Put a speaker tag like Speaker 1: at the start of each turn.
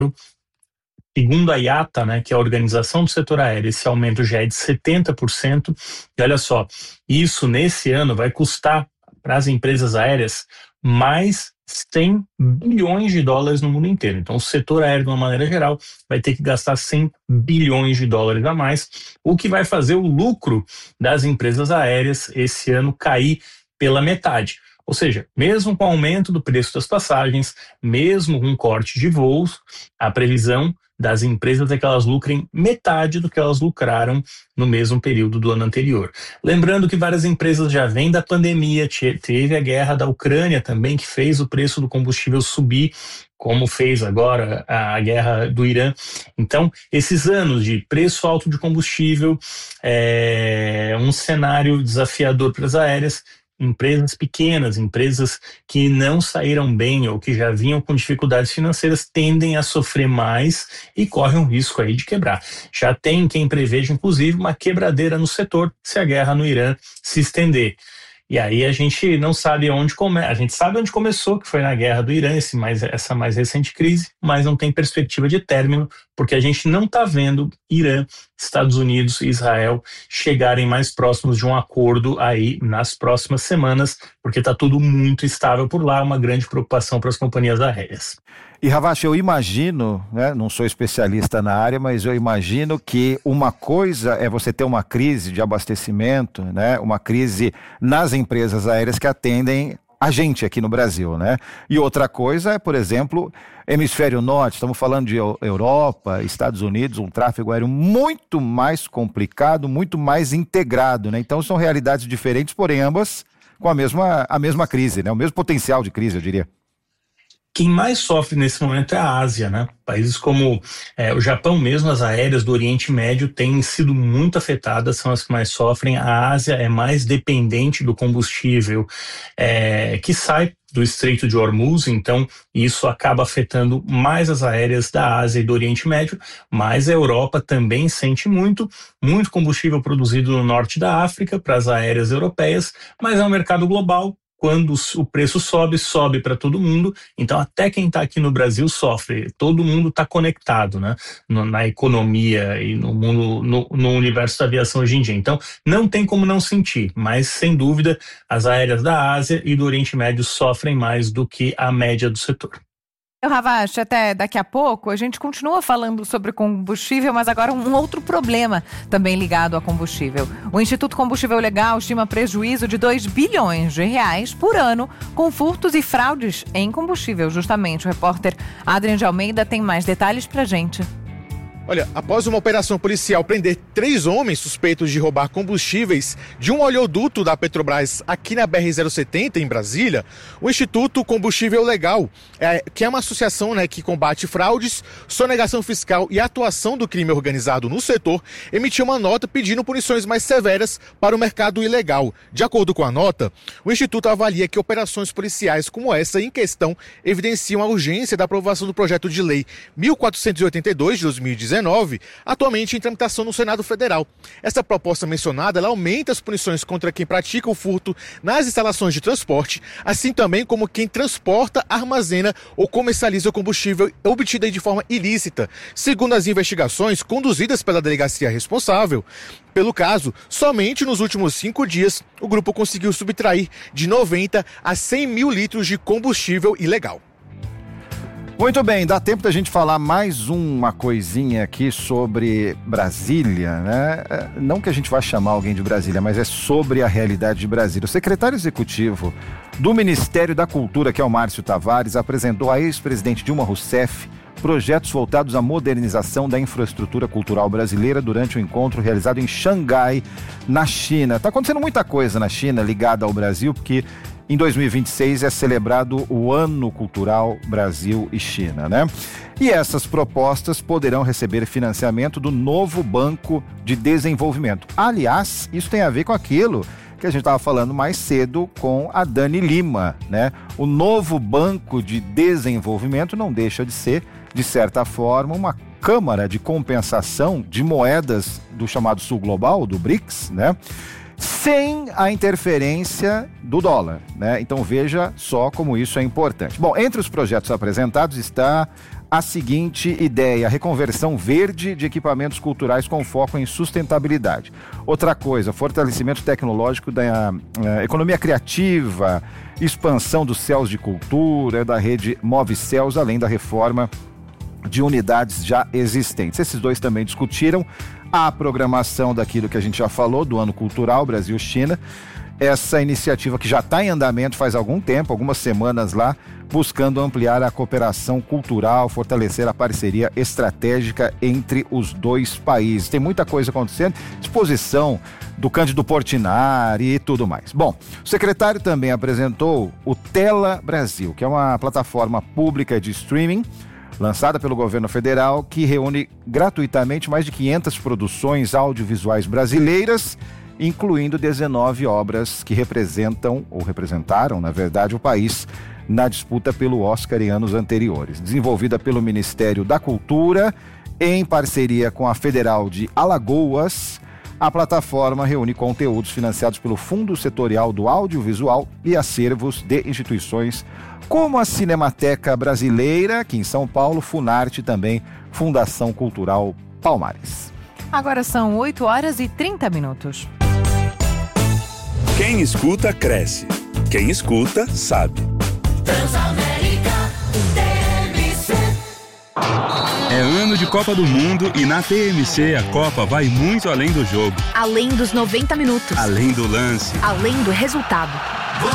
Speaker 1: Segundo a IATA, né, que é a Organização do Setor Aéreo, esse aumento já é de 70%. E olha só, isso nesse ano vai custar para as empresas aéreas mais 100 bilhões de dólares no mundo inteiro. Então, o setor aéreo, de uma maneira geral, vai ter que gastar 100 bilhões de dólares a mais, o que vai fazer o lucro das empresas aéreas esse ano cair pela metade. Ou seja, mesmo com o aumento do preço das passagens, mesmo com corte de voos, a previsão das empresas é que elas lucrem metade do que elas lucraram no mesmo período do ano anterior. Lembrando que várias empresas já vêm da pandemia, teve a guerra da Ucrânia também, que fez o preço do combustível subir, como fez agora a guerra do Irã. Então, esses anos de preço alto de combustível, um cenário desafiador para as aéreas. Empresas pequenas, empresas que não saíram bem ou que já vinham com dificuldades financeiras tendem a sofrer mais e correm um risco aí de quebrar. Já tem quem preveja, inclusive, uma quebradeira no setor se a guerra no Irã se estender. E aí a gente não sabe onde começa. A gente sabe onde começou, que foi na guerra do Irã, essa mais recente crise, mas não tem perspectiva de término, porque a gente não está vendo Irã, Estados Unidos e Israel chegarem mais próximos de um acordo aí nas próximas semanas, porque está tudo muito estável por lá, uma grande preocupação para as companhias aéreas.
Speaker 2: E Ravache, eu imagino, né, não sou especialista na área, mas eu imagino que uma coisa é você ter uma crise de abastecimento, né, uma crise nas empresas aéreas que atendem a gente aqui no Brasil, né? E outra coisa é, por exemplo, hemisfério norte, estamos falando de Europa, Estados Unidos, um tráfego aéreo muito mais complicado, muito mais integrado, né? Então são realidades diferentes, porém ambas com a mesma crise, né? O mesmo potencial de crise, eu diria.
Speaker 1: Quem mais sofre nesse momento é a Ásia, né? Países como o Japão mesmo, as aéreas do Oriente Médio têm sido muito afetadas, são as que mais sofrem. A Ásia é mais dependente do combustível que sai do Estreito de Hormuz, então isso acaba afetando mais as aéreas da Ásia e do Oriente Médio, mas a Europa também sente muito combustível produzido no norte da África para as aéreas europeias, mas é um mercado global. Quando o preço sobe para todo mundo, então até quem está aqui no Brasil sofre, todo mundo está conectado, né, na economia e no mundo, no universo da aviação hoje em dia. Então não tem como não sentir, mas sem dúvida as aéreas da Ásia e do Oriente Médio sofrem mais do que a média do setor.
Speaker 3: Ravache, até daqui a pouco a gente continua falando sobre combustível, mas agora um outro problema também ligado a combustível. O Instituto Combustível Legal estima prejuízo de 2 bilhões de reais por ano com furtos e fraudes em combustível. Justamente, o repórter Adrian de Almeida tem mais detalhes pra gente.
Speaker 4: Olha, após uma operação policial prender 3 homens suspeitos de roubar combustíveis de um oleoduto da Petrobras aqui na BR-070, em Brasília, o Instituto Combustível Legal, que é uma associação, né, que combate fraudes, sonegação fiscal e atuação do crime organizado no setor, emitiu uma nota pedindo punições mais severas para o mercado ilegal. De acordo com a nota, o Instituto avalia que operações policiais como essa em questão evidenciam a urgência da aprovação do projeto de lei 1482 de 2019, atualmente em tramitação no Senado Federal. Essa proposta mencionada, ela aumenta as punições contra quem pratica o furto nas instalações de transporte, assim também como quem transporta, armazena ou comercializa o combustível obtido de forma ilícita. Segundo as investigações conduzidas pela delegacia responsável pelo caso, somente nos últimos 5 dias, o grupo conseguiu subtrair de 90 a 100 mil litros de combustível ilegal.
Speaker 2: Muito bem, dá tempo da gente falar mais uma coisinha aqui sobre Brasília, né? Não que a gente vá chamar alguém de Brasília, mas é sobre a realidade de Brasília. O secretário executivo do Ministério da Cultura, que é o Márcio Tavares, apresentou à ex-presidente Dilma Rousseff projetos voltados à modernização da infraestrutura cultural brasileira durante o encontro realizado em Xangai, na China. Está acontecendo muita coisa na China ligada ao Brasil, porque em 2026 é celebrado o Ano Cultural Brasil e China, né? E essas propostas poderão receber financiamento do novo Banco de Desenvolvimento. Aliás, isso tem a ver com aquilo que a gente estava falando mais cedo com a Dani Lima, né? O novo Banco de Desenvolvimento não deixa de ser, de certa forma, uma câmara de compensação de moedas do chamado Sul Global, do BRICS, né? Sem a interferência do dólar, né? Então veja só como isso é importante. Bom, entre os projetos apresentados está a seguinte ideia: reconversão verde de equipamentos culturais com foco em sustentabilidade. Outra coisa, fortalecimento tecnológico da economia criativa, expansão dos céus de cultura, da rede Move Céus, além da reforma de unidades já existentes. Esses dois também discutiram a programação daquilo que a gente já falou, do Ano Cultural Brasil-China. Essa iniciativa que já está em andamento faz algum tempo, algumas semanas lá, buscando ampliar a cooperação cultural, fortalecer a parceria estratégica entre os dois países. Tem muita coisa acontecendo, exposição do Cândido Portinari e tudo mais. Bom, o secretário também apresentou o Tela Brasil, que é uma plataforma pública de streaming lançada pelo governo federal, que reúne gratuitamente mais de 500 produções audiovisuais brasileiras, incluindo 19 obras que representaram, na verdade, o país na disputa pelo Oscar em anos anteriores. Desenvolvida pelo Ministério da Cultura, em parceria com a Federal de Alagoas, a plataforma reúne conteúdos financiados pelo Fundo Setorial do Audiovisual e acervos de instituições como a Cinemateca Brasileira, aqui em São Paulo, Funarte e também Fundação Cultural Palmares.
Speaker 3: Agora são 8h30.
Speaker 5: Quem escuta, cresce. Quem escuta, sabe.
Speaker 6: Transamérica TMC.
Speaker 5: É ano de Copa do Mundo e na TMC a Copa vai muito além do jogo.
Speaker 7: Além dos 90 minutos.
Speaker 5: Além do lance.
Speaker 7: Além do resultado.